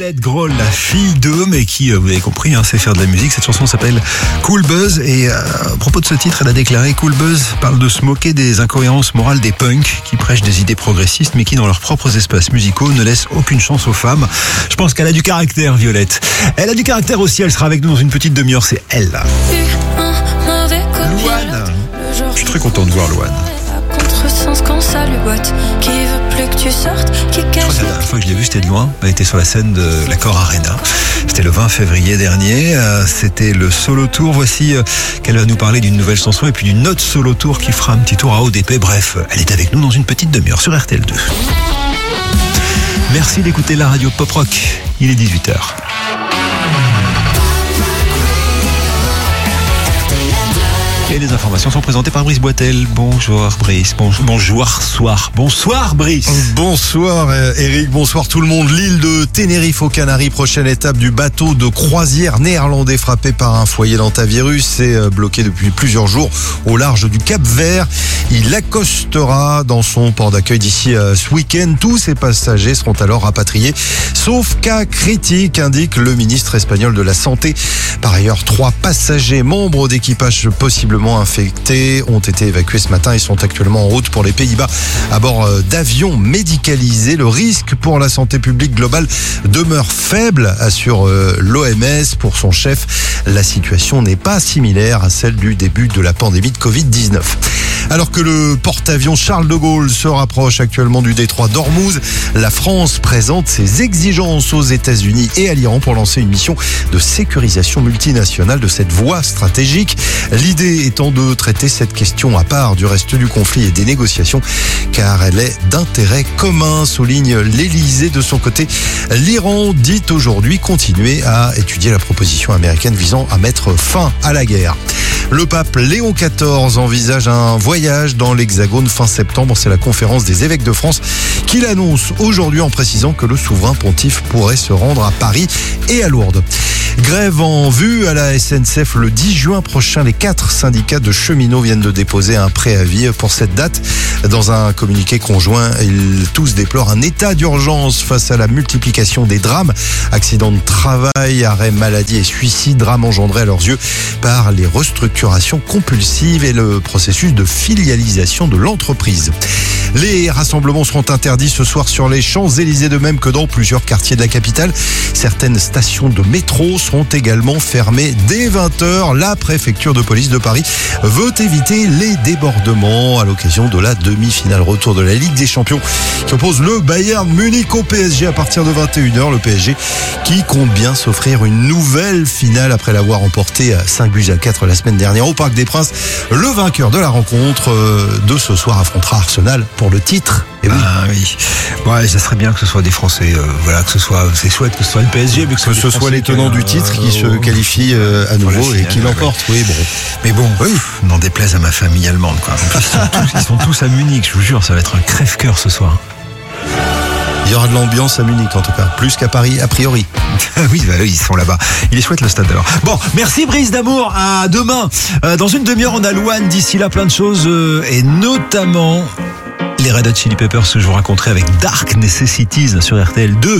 Violette Grohl, la fille d'eux, mais qui, vous avez compris, sait faire de la musique. Cette chanson s'appelle Cool Buzz et à propos de ce titre, elle a déclaré: Cool Buzz parle de se moquer des incohérences morales des punks qui prêchent des idées progressistes mais qui, dans leurs propres espaces musicaux, ne laissent aucune chance aux femmes. Je pense qu'elle a du caractère, Violette. Elle a du caractère aussi, elle sera avec nous dans une petite demi-heure, c'est elle. Louane. Je suis très content de voir Louane. Quand ça lui boite, qui veut plus que tu sortes, qui cache. Je crois que la dernière fois que je l'ai vue, c'était de loin. Elle était sur la scène de l'Accor Arena. C'était le 20 février dernier. C'était le solo tour. Voici qu'elle va nous parler d'une nouvelle chanson et puis d'une autre solo tour qui fera un petit tour à ODP. Bref, elle est avec nous dans une petite demi-heure sur RTL2. Merci d'écouter la radio Pop Rock. Il est 18h. Et les informations sont présentées par Brice Boitel. Bonjour Brice, bonsoir Brice. Bonsoir Eric, bonsoir tout le monde. L'île de Tenerife aux Canaries, prochaine étape du bateau de croisière néerlandais frappé par un foyer d'hantavirus, est bloqué depuis plusieurs jours au large du Cap-Vert. Il accostera dans son port d'accueil d'ici ce week-end. Tous ses passagers seront alors rapatriés, sauf cas critique, indique le ministre espagnol de la Santé. Par ailleurs, 3 passagers membres d'équipage possiblement infectés ont été évacués ce matin et sont actuellement en route pour les Pays-Bas à bord d'avions médicalisés. Le risque pour la santé publique globale demeure faible, assure l'OMS. Pour son chef, la situation n'est pas similaire à celle du début de la pandémie de Covid-19. Alors que le porte-avions Charles de Gaulle se rapproche actuellement du détroit d'Ormuz, la France présente ses exigences aux États-Unis et à l'Iran pour lancer une mission de sécurisation multinationale de cette voie stratégique. L'idée étant de traiter cette question à part du reste du conflit et des négociations, car elle est d'intérêt commun, souligne l'Élysée. De son côté, l'Iran dit aujourd'hui continuer à étudier la proposition américaine visant à mettre fin à la guerre. Le pape Léon XIV envisage un voyage dans l'Hexagone fin septembre. C'est la conférence des évêques de France qui l'annonce aujourd'hui en précisant que le souverain pontife pourrait se rendre à Paris et à Lourdes. Grève en vue à la SNCF le 10 juin prochain. Les 4 syndicats de cheminots viennent de déposer un préavis pour cette date. Dans un communiqué conjoint, ils tous déplorent un état d'urgence face à la multiplication des drames. Accidents de travail, arrêt maladie et suicide, drames engendrés à leurs yeux par les restructurations compulsives et le processus de filialisation de l'entreprise. Les rassemblements seront interdits ce soir sur les Champs-Élysées, de même que dans plusieurs quartiers de la capitale. Certaines stations de métro seront également fermées dès 20h. La préfecture de police de Paris veut éviter les débordements à l'occasion de la demi-finale retour de la Ligue des Champions qui oppose le Bayern Munich au PSG à partir de 21h. Le PSG qui compte bien s'offrir une nouvelle finale après l'avoir emporté 5-4 la semaine dernière au Parc des Princes. Le vainqueur de la rencontre de ce soir affrontera Arsenal pour le titre. Et oui. Ah oui. Ouais, ça serait bien que ce soit des Français. Voilà, que ce soit, c'est chouette que ce soit le PSG, mais que ce soit les tenants du titre qui se qualifient à nouveau et qui l'emportent. Oui, bon. Mais bon, n'en déplaise à ma famille allemande, quoi. En plus, ils sont tous à Munich, je vous jure, ça va être un crève-cœur ce soir. Il y aura de l'ambiance à Munich en tout cas, plus qu'à Paris a priori. Oui, ils sont là-bas. Il est chouette le stade alors. Bon, merci Brice d'amour. À demain. Dans une demi-heure, on a Louane. D'ici là, plein de choses et notamment les Red Hot Chili Peppers que je vous raconterai avec Dark Necessities sur RTL2.